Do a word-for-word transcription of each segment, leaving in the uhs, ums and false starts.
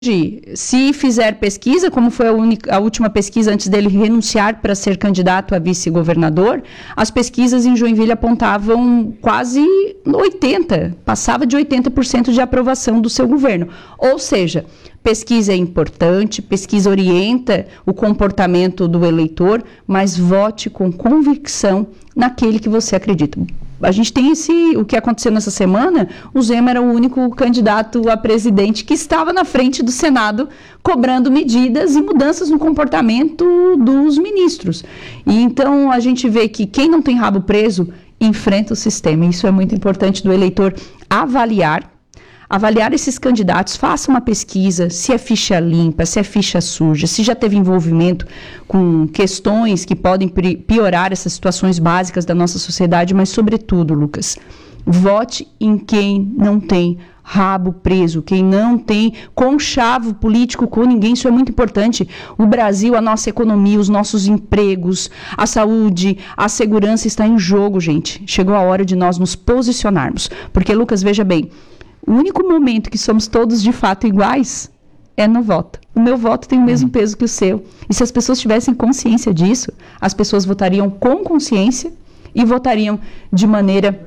se fizer pesquisa, como foi a, única, a última pesquisa antes dele renunciar para ser candidato a vice-governador, as pesquisas em Joinville apontavam quase oitenta por cento, passava de oitenta por cento de aprovação do seu governo. Ou seja, pesquisa é importante, pesquisa orienta o comportamento do eleitor, mas vote com convicção naquele que você acredita. A gente tem esse, o que aconteceu nessa semana, o Zema era o único candidato a presidente que estava na frente do Senado cobrando medidas e mudanças no comportamento dos ministros. E então a gente vê que quem não tem rabo preso enfrenta o sistema. Isso é muito importante do eleitor avaliar. Avaliar esses candidatos, faça uma pesquisa, se é ficha limpa, se é ficha suja, se já teve envolvimento com questões que podem piorar essas situações básicas da nossa sociedade, mas, sobretudo, Lucas, vote em quem não tem rabo preso, quem não tem conchavo político com ninguém. Isso é muito importante. O Brasil, a nossa economia, os nossos empregos, a saúde, a segurança está em jogo, gente. Chegou a hora de nós nos posicionarmos. Porque, Lucas, veja bem, o único momento que somos todos de fato iguais é no voto. O meu voto tem o mesmo peso que o seu. E se as pessoas tivessem consciência disso, as pessoas votariam com consciência e votariam de maneira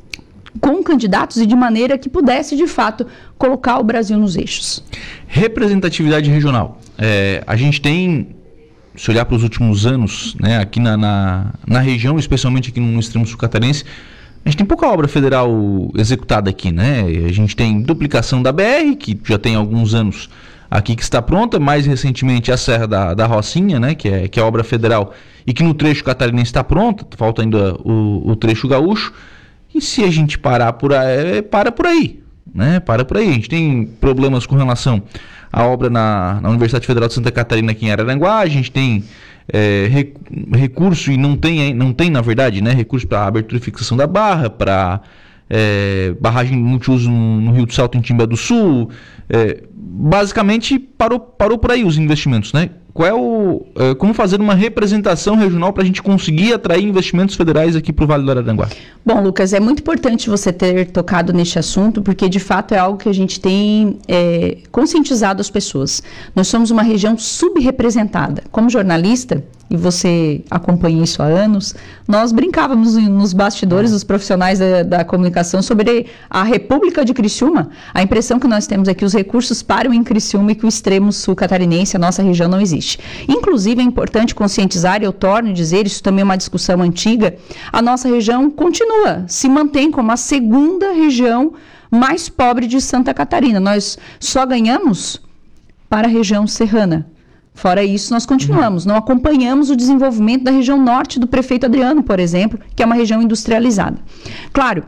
com candidatos e de maneira que pudesse, de fato, colocar o Brasil nos eixos. Representatividade regional. É, a gente tem, se olhar para os últimos anos, né, aqui na, na, na região, especialmente aqui no extremo sul catarinense, a gente tem pouca obra federal executada aqui, né? A gente tem duplicação da B R, que já tem alguns anos aqui que está pronta, mais recentemente a Serra da, da Rocinha, né? Que é, que é obra federal e que no trecho catarinense está pronta, falta ainda o, o trecho gaúcho. E se a gente parar por aí, para por aí, né? Para por aí. A gente tem problemas com relação à obra na, na Universidade Federal de Santa Catarina aqui em Araranguá, a gente tem É, recurso e não tem, não tem na verdade, né, recurso para abertura e fixação da barra, para é, barragem multiuso no, no Rio do Salto em Timbé do Sul, é, basicamente parou, parou por aí os investimentos, né? Qual é o, é, como fazer uma representação regional para a gente conseguir atrair investimentos federais aqui para o Vale do Araranguá? Bom, Lucas, é muito importante você ter tocado neste assunto, porque de fato é algo que a gente tem é, conscientizado as pessoas. Nós somos uma região subrepresentada. Como jornalista, e você acompanha isso há anos, nós brincávamos nos bastidores, os profissionais da, da comunicação, sobre a República de Criciúma. A impressão que nós temos é que os recursos param em Criciúma e que o extremo sul catarinense, a nossa região, não existe. Inclusive, é importante conscientizar, e eu torno a dizer, isso também é uma discussão antiga, a nossa região continua, se mantém como a segunda região mais pobre de Santa Catarina. Nós só ganhamos para a região serrana. Fora isso, nós continuamos, não acompanhamos o desenvolvimento da região norte do prefeito Adriano, por exemplo, que é uma região industrializada. Claro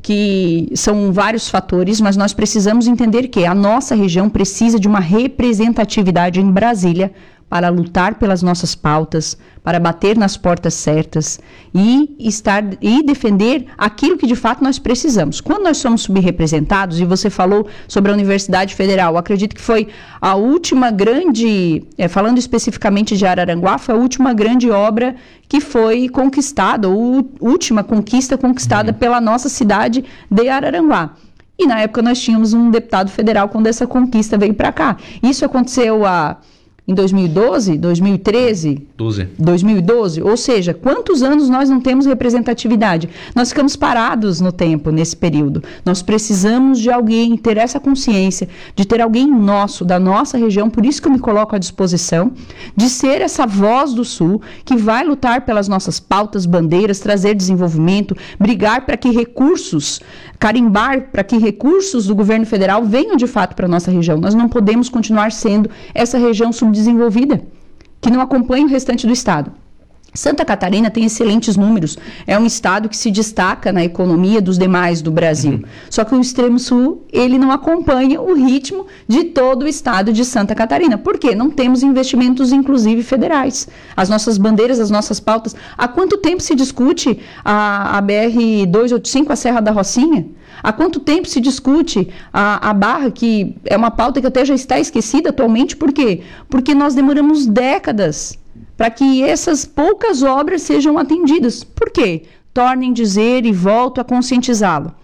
que são vários fatores, mas nós precisamos entender que a nossa região precisa de uma representatividade em Brasília para lutar pelas nossas pautas, para bater nas portas certas e estar e defender aquilo que de fato nós precisamos. Quando nós somos subrepresentados, e você falou sobre a Universidade Federal, acredito que foi a última grande, é, falando especificamente de Araranguá, foi a última grande obra que foi conquistada, ou última conquista conquistada uhum. pela nossa cidade de Araranguá. E na época nós tínhamos um deputado federal quando essa conquista veio para cá. Isso aconteceu a em dois mil e doze, dois mil e treze, doze. dois mil e doze, ou seja, quantos anos nós não temos representatividade? Nós ficamos parados no tempo nesse período. Nós precisamos de alguém ter essa consciência, de ter alguém nosso, da nossa região, por isso que eu me coloco à disposição, de ser essa voz do Sul, que vai lutar pelas nossas pautas, bandeiras, trazer desenvolvimento, brigar para que recursos, carimbar para que recursos do governo federal venham de fato para a nossa região. Nós não podemos continuar sendo essa região subdesenvolvida, desenvolvida, que não acompanha o restante do estado. Santa Catarina tem excelentes números, é um estado que se destaca na economia dos demais do Brasil. Uhum. Só que o extremo sul, ele não acompanha o ritmo de todo o estado de Santa Catarina. Por quê? Não temos investimentos, inclusive, federais. As nossas bandeiras, as nossas pautas. Há quanto tempo se discute a, a B R duzentos e oitenta e cinco, a Serra da Rocinha? Há quanto tempo se discute a, a barra, que é uma pauta que até já está esquecida atualmente? Por quê? Porque nós demoramos décadas para que essas poucas obras sejam atendidas. Por quê? Tornem dizer e volto a conscientizá-lo.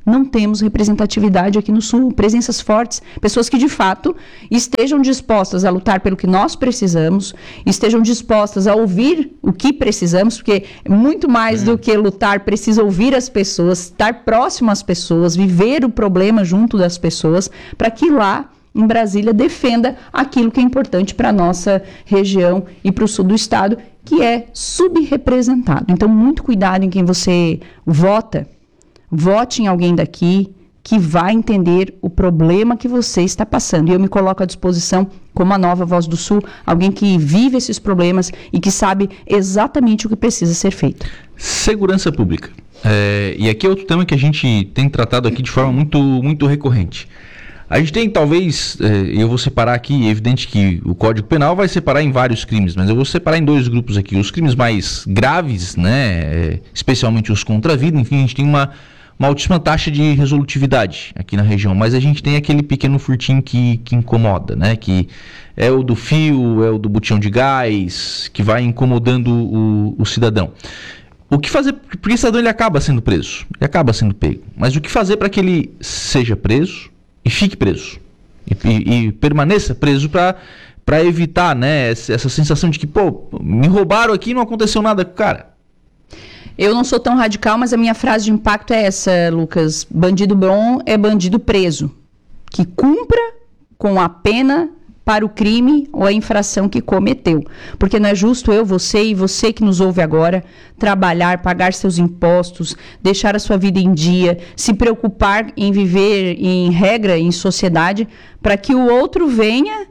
não temos representatividade aqui no Sul, presenças fortes, pessoas que de fato estejam dispostas a lutar pelo que nós precisamos, estejam dispostas a ouvir o que precisamos, porque muito mais é. do que lutar, precisa ouvir as pessoas, estar próximo às pessoas, viver o problema junto das pessoas, para que lá em Brasília defenda aquilo que é importante para a nossa região e para o sul do estado, que é subrepresentado. Então, muito cuidado em quem você vota. Vote em alguém daqui que vai entender o problema que você está passando. E eu me coloco à disposição como a nova Voz do Sul, alguém que vive esses problemas e que sabe exatamente o que precisa ser feito. Segurança pública. É, e aqui é outro tema que a gente tem tratado aqui de forma muito, muito recorrente. A gente tem, talvez, eh, eu vou separar aqui, é evidente que o Código Penal vai separar em vários crimes, mas eu vou separar em dois grupos aqui. Os crimes mais graves, né, especialmente os contra a vida, enfim, a gente tem uma, uma altíssima taxa de resolutividade aqui na região, mas a gente tem aquele pequeno furtinho que, que incomoda, né, que é o do fio, é o do botijão de gás, que vai incomodando o, o cidadão. O que fazer, porque o cidadão ele acaba sendo preso, ele acaba sendo pego, mas o que fazer para que ele seja preso e fique preso, e, e, e permaneça preso para evitar, né, essa, essa sensação de que, pô, me roubaram aqui e não aconteceu nada com o cara. Eu não sou tão radical, mas a minha frase de impacto é essa, Lucas. Bandido bom é bandido preso, que cumpra com a pena para o crime ou a infração que cometeu. Porque não é justo eu, você e você que nos ouve agora, trabalhar, pagar seus impostos, deixar a sua vida em dia, se preocupar em viver em regra, em sociedade, para que o outro venha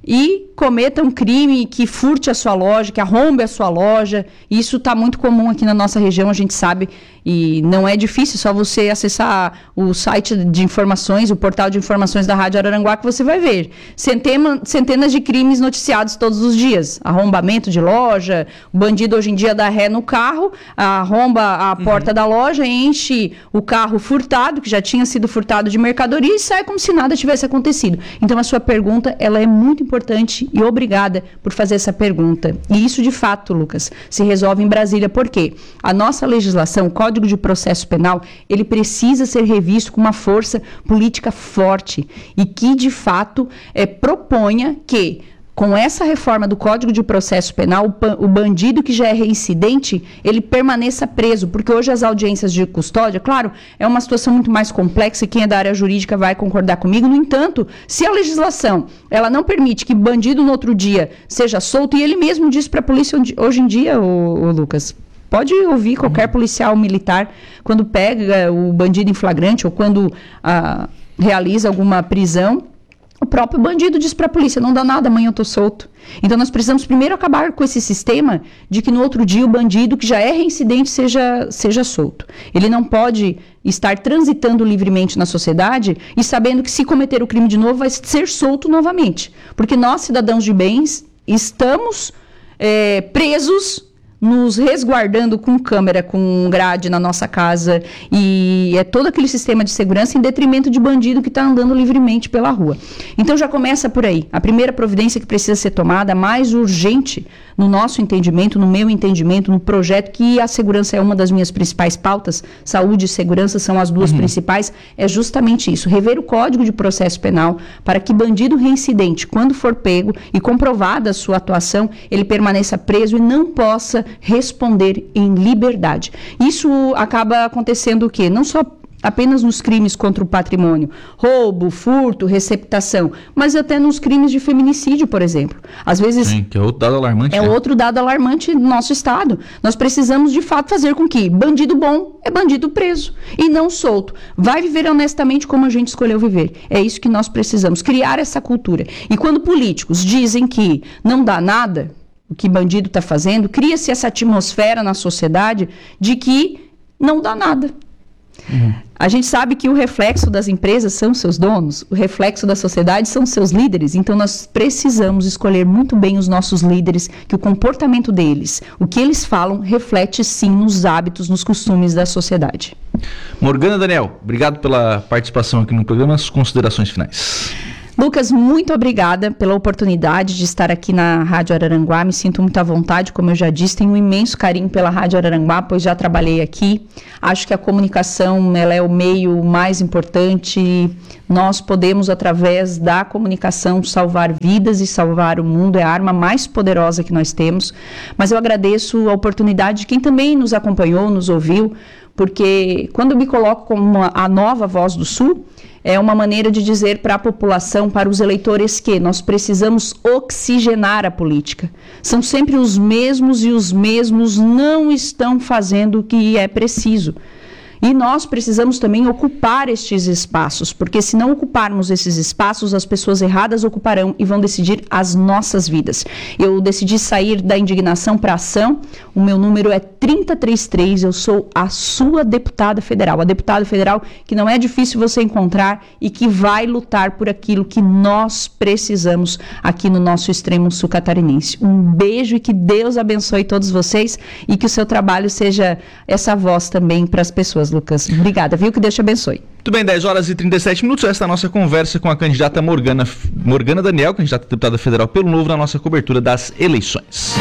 e cometa um crime que furte a sua loja, que arrombe a sua loja. Isso está muito comum aqui na nossa região, a gente sabe, e não é difícil, só você acessar o site de informações, o portal de informações da Rádio Araranguá, que você vai ver centena, centenas de crimes noticiados todos os dias. Arrombamento de loja, o bandido hoje em dia dá ré no carro, arromba a porta uhum. da loja, enche o carro furtado, que já tinha sido furtado de mercadoria, e sai como se nada tivesse acontecido. Então a sua pergunta, ela é muito importante e obrigada por fazer essa pergunta. E isso, de fato, Lucas, se resolve em Brasília. Por quê? A nossa legislação, o Código de Processo Penal, ele precisa ser revisto com uma força política forte e que, de fato, é, proponha que, com essa reforma do Código de Processo Penal, o bandido que já é reincidente, ele permaneça preso, porque hoje as audiências de custódia, claro, é uma situação muito mais complexa e quem é da área jurídica vai concordar comigo. No entanto, se a legislação ela não permite que bandido no outro dia seja solto, e ele mesmo disse para a polícia hoje em dia, o, o Lucas, pode ouvir qualquer policial militar, quando pega o bandido em flagrante ou quando ah, realiza alguma prisão, o próprio bandido diz para a polícia, não dá nada, amanhã eu estou solto. Então nós precisamos primeiro acabar com esse sistema de que no outro dia o bandido que já é reincidente seja, seja solto. Ele não pode estar transitando livremente na sociedade e sabendo que se cometer o crime de novo vai ser solto novamente. Porque nós, cidadãos de bens, estamos é, presos, nos resguardando com câmera, com grade na nossa casa, e é todo aquele sistema de segurança em detrimento de bandido que está andando livremente pela rua. Então já começa por aí. A primeira providência que precisa ser tomada, mais urgente no nosso entendimento, no meu entendimento, no projeto, que a segurança é uma das minhas principais pautas, saúde e segurança são as duas uhum. principais, é justamente isso, rever o Código de Processo Penal para que bandido reincidente, quando for pego e comprovada a sua atuação, ele permaneça preso e não possa responder em liberdade. Isso acaba acontecendo o quê? Não só apenas nos crimes contra o patrimônio, roubo, furto, receptação, mas até nos crimes de feminicídio, por exemplo. Às vezes... Sim, que é outro dado alarmante. É né? outro dado alarmante do nosso estado. Nós precisamos, de fato, fazer com que bandido bom é bandido preso e não solto. Vai viver honestamente como a gente escolheu viver. É isso que nós precisamos, criar essa cultura. E quando políticos dizem que não dá nada, o que bandido está fazendo, cria-se essa atmosfera na sociedade de que não dá nada. Uhum. A gente sabe que o reflexo das empresas são seus donos, o reflexo da sociedade são seus líderes, então nós precisamos escolher muito bem os nossos líderes, que o comportamento deles, o que eles falam, reflete sim nos hábitos, nos costumes da sociedade. Morgana Daniel, obrigado pela participação aqui no programa, as considerações finais. Lucas, muito obrigada pela oportunidade de estar aqui na Rádio Araranguá. Me sinto muito à vontade, como eu já disse, tenho um imenso carinho pela Rádio Araranguá, pois já trabalhei aqui. Acho que a comunicação ela é o meio mais importante. Nós podemos, através da comunicação, salvar vidas e salvar o mundo. É a arma mais poderosa que nós temos. Mas eu agradeço a oportunidade de quem também nos acompanhou, nos ouviu, porque quando eu me coloco como uma, a nova Voz do Sul, é uma maneira de dizer para a população, para os eleitores, que nós precisamos oxigenar a política. São sempre os mesmos e os mesmos não estão fazendo o que é preciso. E nós precisamos também ocupar estes espaços, porque se não ocuparmos esses espaços, as pessoas erradas ocuparão e vão decidir as nossas vidas. Eu decidi sair da indignação para a ação, o meu número é trinta e três três, eu sou a sua deputada federal, a deputada federal que não é difícil você encontrar e que vai lutar por aquilo que nós precisamos aqui no nosso extremo sul catarinense. Um beijo e que Deus abençoe todos vocês e que o seu trabalho seja essa voz também para as pessoas. Lucas, obrigada, viu? Que Deus te abençoe. Muito bem, dez horas e trinta e sete minutos, esta é a nossa conversa com a candidata Morgana, Morgana Daniel, candidata a deputada federal pelo Novo, na nossa cobertura das eleições.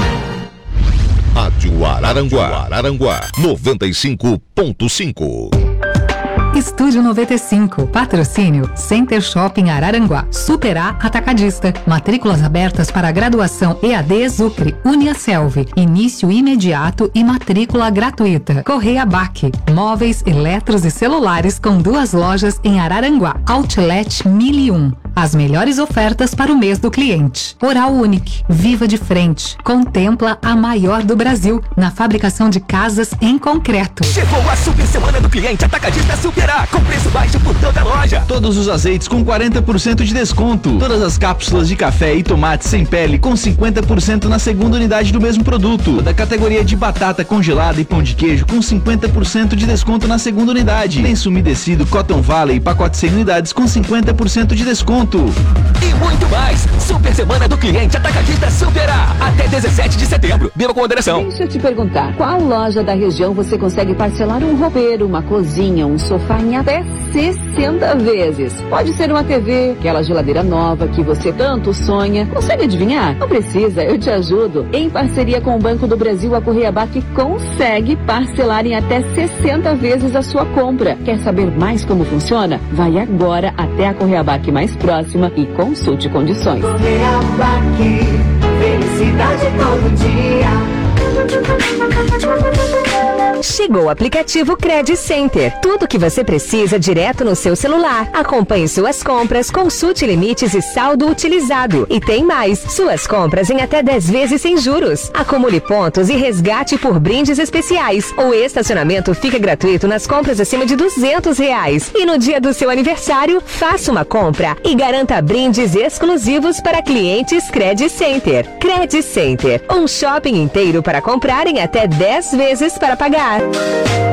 Rádio Araranguá, Araranguá, noventa e cinco ponto cinco. Estúdio noventa e cinco. Patrocínio Center Shopping Araranguá. Super A Atacadista. Matrículas abertas para graduação E A D Zucre. Uniaselv. Início imediato e matrícula gratuita. Correia B A C. Móveis, eletros e celulares com duas lojas em Araranguá. Outlet mil e um. As melhores ofertas para o mês do cliente. Oral Unique. Viva de frente. Contempla a maior do Brasil na fabricação de casas em concreto. Chegou a super semana do cliente Atacadista Super A, com preço baixo por toda a loja. Todos os azeites com quarenta por cento de desconto. Todas as cápsulas de café e tomate sem pele com cinquenta por cento na segunda unidade do mesmo produto. Da categoria de batata congelada e pão de queijo com cinquenta por cento de desconto na segunda unidade. Lenço umedecido Cotton Valley pacote cem unidades com cinquenta por cento de desconto. E muito mais. Super semana do cliente Atacadista Super A, até dezessete de setembro. Beba com moderação. Deixa eu te perguntar, qual loja da região você consegue parcelar um roupeiro, uma cozinha, um sofá em até sessenta vezes? Pode ser uma T V, aquela geladeira nova que você tanto sonha. Consegue adivinhar? Não precisa, eu te ajudo. Em parceria com o Banco do Brasil, a Correia B A C consegue parcelar em até sessenta vezes a sua compra. Quer saber mais como funciona? Vai agora até a Correia B A C mais próxima e consulte condições. Correia B A C, felicidade todo dia. Chegou o aplicativo Credit Center. Tudo o que você precisa direto no seu celular. Acompanhe suas compras, consulte limites e saldo utilizado. E tem mais, suas compras em até dez vezes sem juros. Acumule pontos e resgate por brindes especiais. O estacionamento fica gratuito nas compras acima de duzentos reais. E no dia do seu aniversário, faça uma compra e garanta brindes exclusivos para clientes Credit Center. Credit Center, um shopping inteiro para comprar em até dez vezes para pagar.